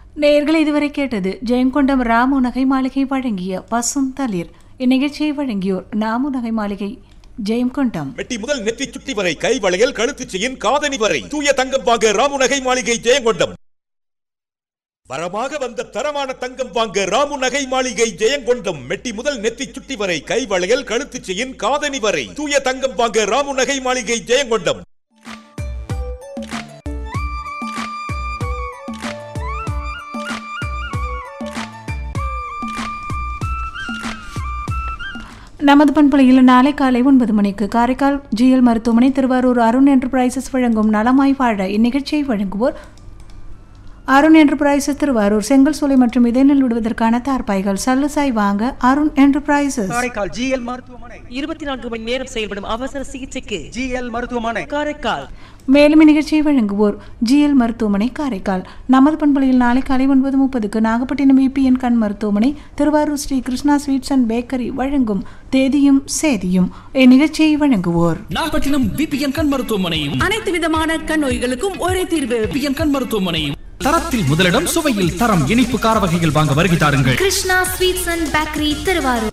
நேயர்கள் இதுவரை கேட்டது ஜெயங்கொண்டம் ராமு நகை மாளிகை வழங்கிய பசும் தளிர். இந்நிகழ்ச்சியை வழங்கியோர் ராமு நகை மாளிகை ஜெயங்கொண்டம். மெட்டி முதல் நெற்றி சுட்டி வரை கை வளையல் கழுத்து செயின் காதணி வரை தூய தங்கம் வாங்க ராமு நகை மாளிகை ஜெயங்கொண்டம். வரமாக வந்த தரமான தங்கம் வாங்க ராமு நகை மாளிகை ஜெயங்கொண்டம். மெட்டி முதல் நெத்தி சுட்டி வரை கை வளையல் கழுத்து செயின் காதணி வரை தூய தங்கம் வாங்க ராமு நகை மாளிகை ஜெயங்கொண்டம். நமது பண்பலையில் நாளை காலை 9 மணிக்கு காரைக்கால் ஜிஎல் மருத்துவமனை, திருவாரூர் அருண் என்டர்பிரைசஸ் வழங்கும் நலமாய் வாழ. இந்நிகழ்ச்சியை வழங்குவோர் அருண் என்டர்பிரைசஸ் திருவாரூர். செங்கல் சூளை மற்றும் இதனில் விடுவதற்கான தார்பாய்கள் சல்லுசாய் வாங்க அருண் என்டர்பிரைசஸ். காரைக்கால் ஜிஎல் மருத்துவமனை 24 மணி நேரம் செயல்படும் அவசர சிகிச்சைக்கு ஜிஎல் மருத்துவமனை காரைக்கால். மேலும் இந்நிகழ்ச்சியை வழங்குவோர் ஜிஎல் மருத்துவமனை காரைக்கால். நமது பண்பலையில் நாளை காலை 9:30 நாகப்பட்டினம் விபிஎன் கண் மருத்துவமனை, Thiruvarur Sri Krishna sweets and bakery வழங்கும் தேதியும் சேதியும். இந்நிகழ்ச்சியை வழங்குவோர் நாகப்பட்டினம் விபிஎன் கண் மருத்துவமனை. அனைத்து விதமான கண் நோய்களுக்கும் ஒரே தீர்வு. விபிஎன் கண் மருத்துவமனை. தரத்தில் முதலிடம், சுவையில் தரம். இனிப்பு கார வகைகள் வாங்க வருகை தாருங்கள். Krishna sweets and bakery Thiruvarur.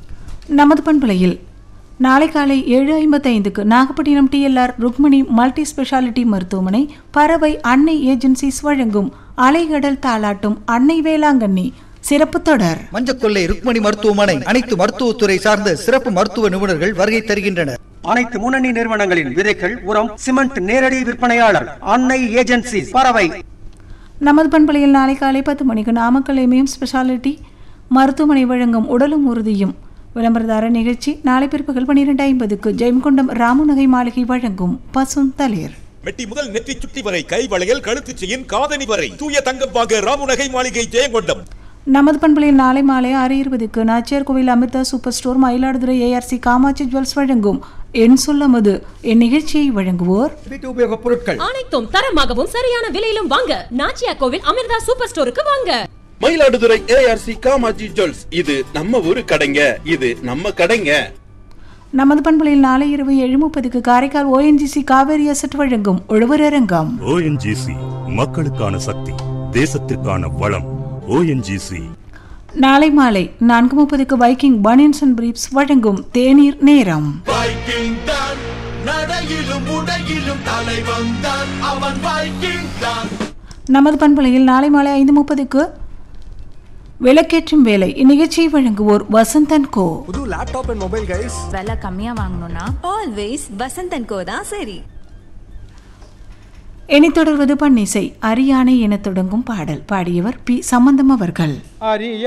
நமது பண்பலையில் நாளை காலை 7:55 Nagapattinam DLR Rukmani multi speciality மருத்துவமனை, பறவை அன்னை ஏஜென்சிஸ் வழங்கும் அலைகடல் தாளாட்டும் அன்னை வேளாங்கண்ணி சிறப்பு தொடர். மஞ்சக்கொள்ளை ருக்மணி மருத்துவமனை அனைத்து மருத்துவத்துறை சார்ந்த சிறப்பு மருத்துவ நிபுணர்கள் வருகை தருகின்றனர். அனைத்து முன்னணி நிறுவனங்களின் விதைகள், உரம், சிமெண்ட் நேரடி விற்பனையாளர் அன்னை ஏஜென்சி பறவை. நமது பண்பலையில் நாளை காலை 10 மணிக்கு நாமக்கல் எம்ஏஎம் ஸ்பெஷாலிட்டி மருத்துவமனை வழங்கும் உடலும் உறுதியும் விளம்பரதார நிகழ்ச்சி. நாளை பிற்பகல் 12:50 ஜெயங்கொண்டம் ராமு நகை மாளிகை வழங்கும் பசும் தளிர். மெட்டி முதல் நெற்றி சுட்டி வரை கை வளையல் கழுத்து செயின் காதணி வரை தூய தங்கம் வாங்க ராமு நகை மாளிகை ஜெயங்கொண்டம். நமது பண்பலையில் நாளை மாலை 6:20 நாச்சியார் கோவில் Amrita super store Mayiladuthurai ARC Kamakshi jewels வழங்கும் என் சொல்லமது. இந்நிகழ்ச்சியை வழங்குவோர் வீட்டு உபயோக பொருட்கள் அனைத்தும் தரமாகவும் சரியான விலையிலும் வாங்க நாச்சியார் கோவில் அமிர்தா சூப்பர் ஸ்டோருக்கு வாங்க. Mayiladuthurai ARC Kamakshi jewels. இது நம்ம ஊரு கடைங்க, இது நம்ம கடைங்க. நமது பண்பலையில் நாளை இரவு 7:30 காரைக்கால் ஓஎன்ஜிசி காவேரி அசட் வழங்கும் உழவர் அரங்கம். ஓஎன்ஜிசி மக்களுக்கான சக்தி, தேசத்திற்கான வளம். ஓஎன்ஜிசி. நாளை மாலை 4:30 வைக்கிங் பனியன்ஸ் அண்ட் பிரீப்ஸ் வழங்கும் தேநீர் நேரம். வைக்கிங் தான் நடையிலும் உடையிலும் தலைவன் தான், அவன் வைக்கிங் தான். நமது பண்பலையில் நாளை மாலை 5:30 விளக்கேற்றும் வேலை. இந்நிகழ்ச்சியை வழங்குவோர் வசந்தன் கோ. புது லேப்டாப் அண்ட் மொபைல் கைஸ் விலை கம்மியா வாங்கணும்னா ஆல்வேஸ் வசந்தன் கோ தான் சரி. இனி தொடர்வது பன்னிசை. அரியானை என தொடங்கும் பாடல். பாடியவர் பி சம்பந்தம் அவர்கள்.